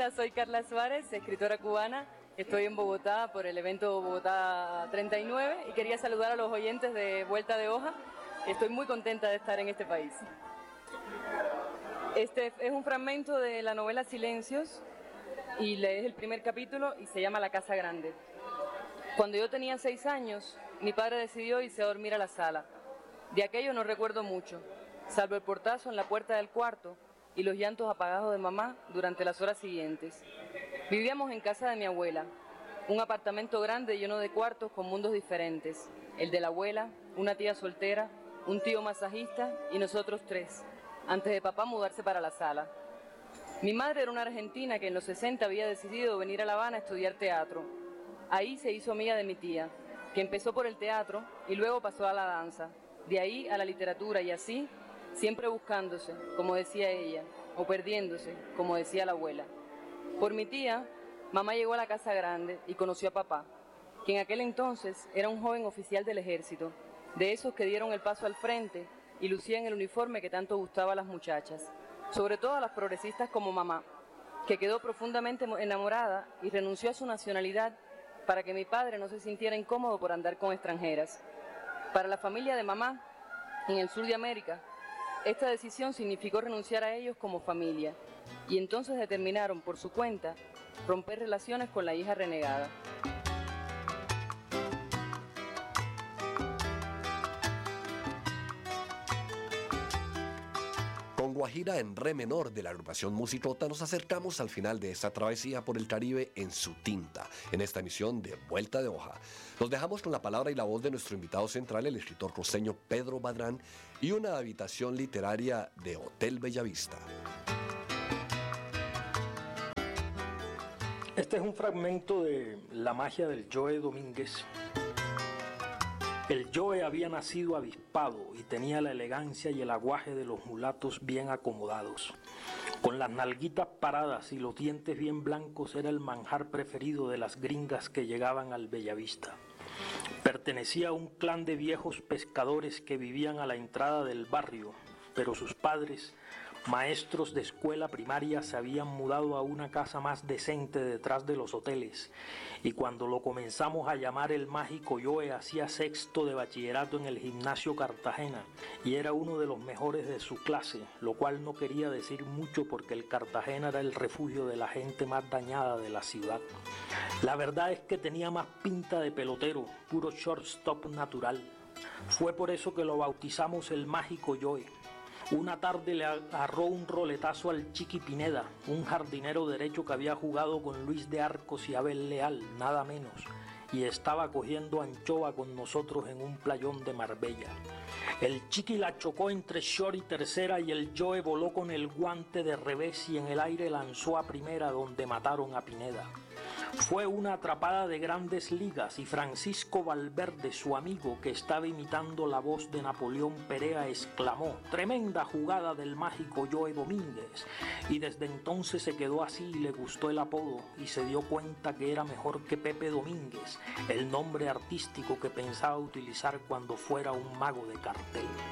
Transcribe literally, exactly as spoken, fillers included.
Hola, soy Carla Suárez, escritora cubana. Estoy en Bogotá por el evento Bogotá treinta y nueve y quería saludar a los oyentes de Vuelta de Hoja. Estoy muy contenta de estar en este país. Este es un fragmento de la novela Silencios y es el primer capítulo y se llama La Casa Grande. Cuando yo tenía seis años, mi padre decidió irse a dormir a la sala. De aquello no recuerdo mucho, salvo el portazo en la puerta del cuarto y los llantos apagados de mamá durante las horas siguientes. Vivíamos en casa de mi abuela, un apartamento grande lleno de cuartos con mundos diferentes, el de la abuela, una tía soltera, un tío masajista y nosotros tres, antes de papá mudarse para la sala. Mi madre era una argentina que en los sesenta había decidido venir a La Habana a estudiar teatro. Ahí se hizo amiga de mi tía, que empezó por el teatro y luego pasó a la danza, de ahí a la literatura y así, siempre buscándose, como decía ella, o perdiéndose, como decía la abuela. Por mi tía, mamá llegó a la Casa Grande y conoció a papá, que en aquel entonces era un joven oficial del ejército, de esos que dieron el paso al frente y lucían el uniforme que tanto gustaba a las muchachas, sobre todo a las progresistas como mamá, que quedó profundamente enamorada y renunció a su nacionalidad para que mi padre no se sintiera incómodo por andar con extranjeras. Para la familia de mamá, en el sur de América, esta decisión significó renunciar a ellos como familia, y entonces determinaron por su cuenta romper relaciones con la hija renegada. Con Guajira en re menor de la agrupación Musicota nos acercamos al final de esta travesía por el Caribe en su tinta, en esta emisión de Vuelta de Hoja. Nos dejamos con la palabra y la voz de nuestro invitado central, el escritor costeño Pedro Badrán, y una habitación literaria de Hotel Bellavista. Este es un fragmento de La magia del Joe Domínguez. El Joe había nacido avispado y tenía la elegancia y el aguaje de los mulatos bien acomodados. Con las nalguitas paradas y los dientes bien blancos era el manjar preferido de las gringas que llegaban al Bellavista. Pertenecía a un clan de viejos pescadores que vivían a la entrada del barrio, pero sus padres, maestros de escuela primaria, se habían mudado a una casa más decente detrás de los hoteles, y cuando lo comenzamos a llamar el mágico Joe hacía sexto de bachillerato en el gimnasio Cartagena y era uno de los mejores de su clase, lo cual no quería decir mucho porque el Cartagena era el refugio de la gente más dañada de la ciudad. La verdad es que tenía más pinta de pelotero, puro shortstop natural. Fue por eso que lo bautizamos el mágico Joe. Una tarde le agarró un roletazo al Chiqui Pineda, un jardinero derecho que había jugado con Luis de Arcos y Abel Leal, nada menos, y estaba cogiendo anchoa con nosotros en un playón de Marbella. El Chiqui la chocó entre short y tercera y el Joe voló con el guante de revés y en el aire lanzó a primera donde mataron a Pineda. Fue una atrapada de grandes ligas y Francisco Valverde, su amigo, que estaba imitando la voz de Napoleón Perea, exclamó: «Tremenda jugada del mágico Joe Domínguez», y desde entonces se quedó así y le gustó el apodo y se dio cuenta que era mejor que Pepe Domínguez, el nombre artístico que pensaba utilizar cuando fuera un mago de cartel.